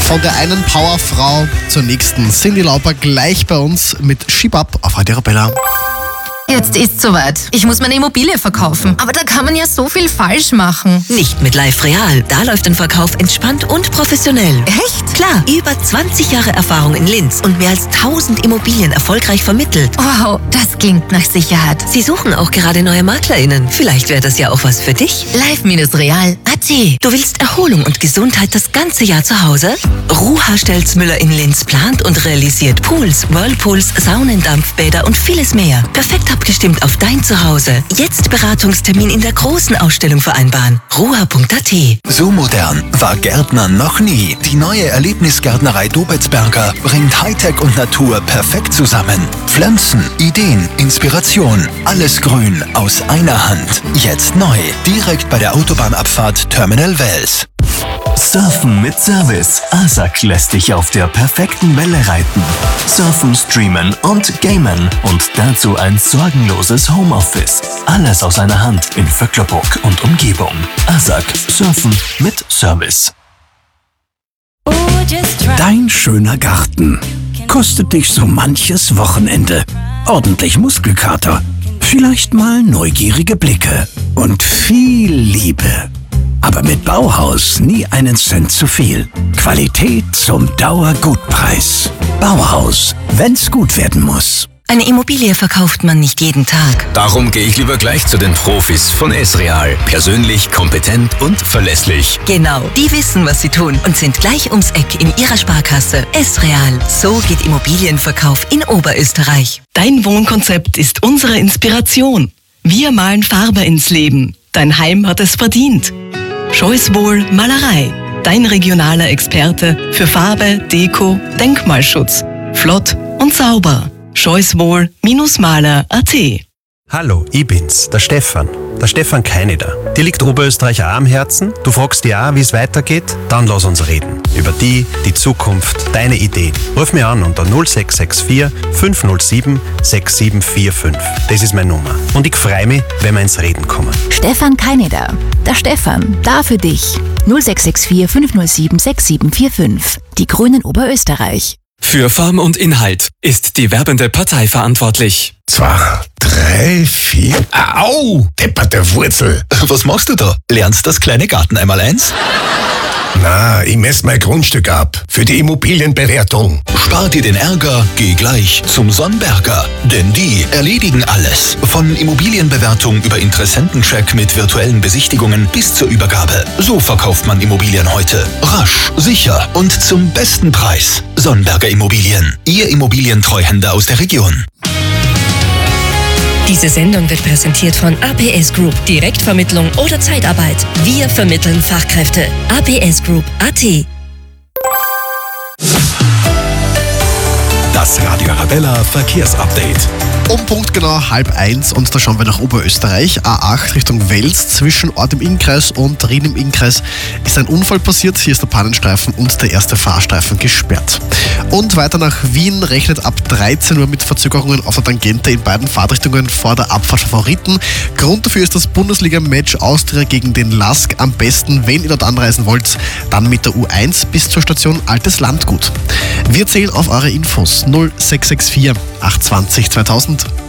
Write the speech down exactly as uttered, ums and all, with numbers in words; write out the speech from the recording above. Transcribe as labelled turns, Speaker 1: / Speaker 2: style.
Speaker 1: Von der einen Powerfrau zur nächsten. Cyndi Lauper gleich bei uns mit Ship Up auf Radio Arabella.
Speaker 2: Jetzt ist's soweit. Ich muss meine Immobilie verkaufen. Aber da kann man ja so viel falsch machen.
Speaker 3: Nicht mit Live Real. Da läuft ein Verkauf entspannt und professionell.
Speaker 2: Echt?
Speaker 3: Klar, über zwanzig Jahre Erfahrung in Linz und mehr als tausend Immobilien erfolgreich vermittelt.
Speaker 2: Wow, das klingt nach Sicherheit.
Speaker 3: Sie suchen auch gerade neue MaklerInnen. Vielleicht wäre das ja auch was für dich.
Speaker 2: Live-Real Punkt at.
Speaker 3: Du willst Erholung und Gesundheit das ganze Jahr zu Hause? Ruha Stelzmüller in Linz plant und realisiert Pools, Whirlpools, Saunen, Dampfbäder und vieles mehr. Perfekt abgestimmt auf dein Zuhause. Jetzt Beratungstermin in der großen Ausstellung vereinbaren. ruha Punkt at.
Speaker 4: So modern war Gärtner noch nie. Die neue Erlebnisgärtnerei Dobetzberger bringt Hightech und Natur perfekt zusammen. Pflanzen, Ideen, Inspiration, alles grün aus einer Hand. Jetzt neu, direkt bei der Autobahnabfahrt Terminal Wels.
Speaker 5: Surfen mit Service. A S A C lässt dich auf der perfekten Welle reiten. Surfen, streamen und gamen. Und dazu ein sorgenloses Homeoffice. Alles aus einer Hand in Vöcklerbruck und Umgebung. A S A C. Surfen mit Service.
Speaker 6: Dein schöner Garten kostet dich so manches Wochenende. Ordentlich Muskelkater, vielleicht mal neugierige Blicke und viel Liebe. Aber mit Bauhaus nie einen Cent zu viel. Qualität zum Dauergutpreis. Bauhaus, wenn's gut werden muss.
Speaker 3: Eine Immobilie verkauft man nicht jeden Tag.
Speaker 7: Darum gehe ich lieber gleich zu den Profis von S-Real. Persönlich, kompetent und verlässlich.
Speaker 3: Genau, die wissen, was sie tun und sind gleich ums Eck in ihrer Sparkasse. S-Real, so geht Immobilienverkauf in Oberösterreich.
Speaker 8: Dein Wohnkonzept ist unsere Inspiration. Wir malen Farbe ins Leben. Dein Heim hat es verdient. Choicewol Malerei. Dein regionaler Experte für Farbe, Deko, Denkmalschutz. Flott und sauber. choicewol Maler Punkt at.
Speaker 9: Hallo, ich bin's, der Stefan. Der Stefan Keineder. Dir liegt Oberösterreich auch am Herzen? Du fragst dich auch, wie es weitergeht? Dann lass uns reden. Über die, die Zukunft, deine Ideen. Ruf mich an unter null sechs sechs vier fünf null sieben sechs sieben vier fünf. Das ist meine Nummer. Und ich freue mich, wenn wir ins Reden kommen.
Speaker 10: Stefan Keineder. Der Stefan, da für dich. null sechs sechs vier fünf null sieben sechs sieben vier fünf. Die Grünen Oberösterreich.
Speaker 11: Für Form und Inhalt ist die werbende Partei verantwortlich.
Speaker 12: Zwei, drei, vier. Au! Depperte Wurzel.
Speaker 4: Was machst du da? Lernst das kleine Garten einmal eins?
Speaker 12: Na, ich messe mein Grundstück ab. Für die Immobilienbewertung.
Speaker 4: Spar dir den Ärger, geh gleich zum Sonnberger. Denn die erledigen alles. Von Immobilienbewertung über Interessentencheck mit virtuellen Besichtigungen bis zur Übergabe. So verkauft man Immobilien heute. Rasch, sicher und zum besten Preis. Sonnberger Immobilien. Ihr Immobilientreuhänder aus der Region.
Speaker 3: Diese Sendung wird präsentiert von A P S Group. Direktvermittlung oder Zeitarbeit. Wir vermitteln Fachkräfte. A P S Group Punkt at.
Speaker 5: Das Radio Arabella Verkehrsupdate.
Speaker 1: Um Punkt genau halb eins und da schauen wir nach Oberösterreich. A acht Richtung Wels zwischen Ort im Innkreis und Rien im Innkreis ist ein Unfall passiert. Hier ist der Pannenstreifen und der erste Fahrstreifen gesperrt. Und weiter nach Wien rechnet ab dreizehn Uhr mit Verzögerungen auf der Tangente in beiden Fahrtrichtungen vor der Abfahrt Favoriten. Grund dafür ist das Bundesliga-Match Austria gegen den Lask. Am besten, wenn ihr dort anreisen wollt, dann mit der U eins bis zur Station Altes Landgut. Wir zählen auf eure Infos null sechs sechs vier acht zwei null zweitausend.